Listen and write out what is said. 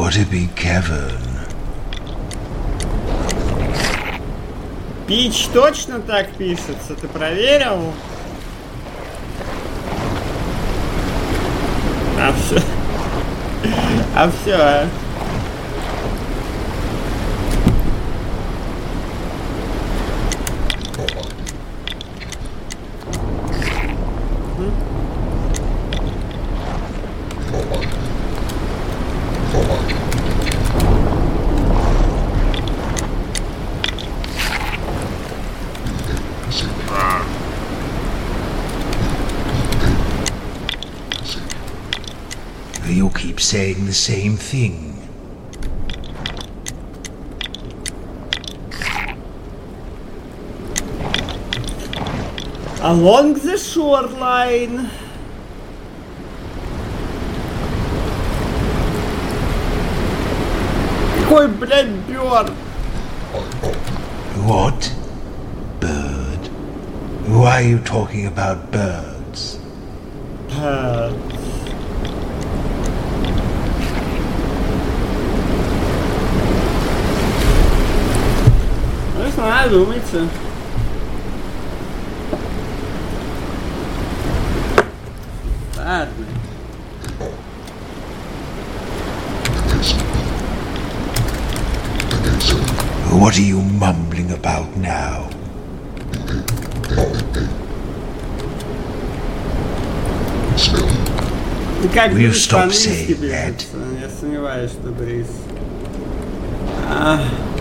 What a big cavern. Пич точно так пишется, ты проверил? А все. А все. You keep saying the same thing. Along the shoreline. Какой, блядь, бёрд? What? Bird? Why are you talking about birds? Не знаю, думайте. Ладно. What are you mumbling about now? Как Will you Брис stop по-английски saying пишется? Я сомневаюсь, что Брис.